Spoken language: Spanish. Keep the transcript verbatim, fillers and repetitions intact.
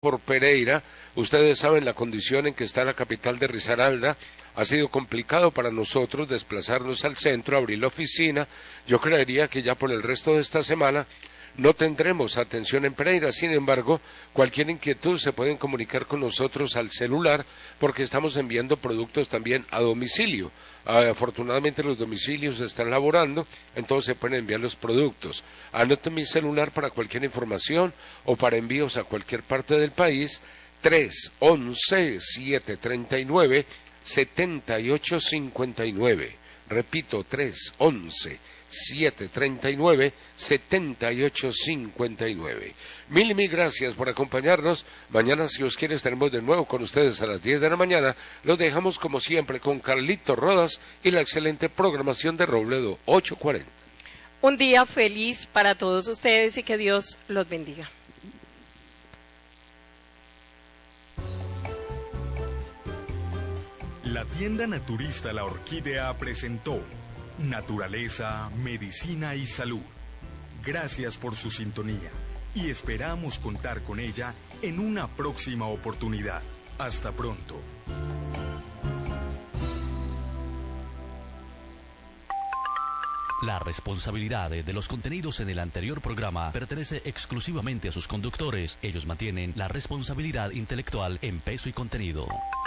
por Pereira. Ustedes saben la condición en que está la capital de Risaralda. Ha sido complicado para nosotros desplazarnos al centro, abrir la oficina. Yo creería que ya por el resto de esta semana no tendremos atención en Pereira. Sin embargo, cualquier inquietud se pueden comunicar con nosotros al celular, porque estamos enviando productos también a domicilio. Uh, afortunadamente los domicilios están laborando, entonces se pueden enviar los productos. Anoten mi celular para cualquier información o para envíos a cualquier parte del país: tres once, siete treinta y nueve, setenta y ocho cincuenta y nueve. Repito, tres once, siete treinta y nueve, setenta y ocho cincuenta y nueve. Mil y mil gracias por acompañarnos. Mañana, si os quiere, estaremos de nuevo con ustedes a las diez de la mañana. Los dejamos, como siempre, con Carlito Rodas y la excelente programación de Robledo ocho cuarenta. Un día feliz para todos ustedes y que Dios los bendiga. La tienda naturista La Orquídea presentó Naturaleza, Medicina y Salud. Gracias por su sintonía y esperamos contar con ella en una próxima oportunidad. Hasta pronto. La responsabilidad de los contenidos en el anterior programa pertenece exclusivamente a sus conductores. Ellos mantienen la responsabilidad intelectual en peso y contenido.